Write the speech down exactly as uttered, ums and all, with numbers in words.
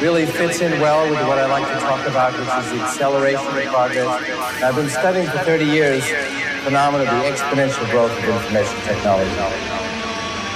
really fits in well with what I like to talk about, which is the acceleration of progress. I've been studying for thirty years the phenomenon of the exponential growth of information technology.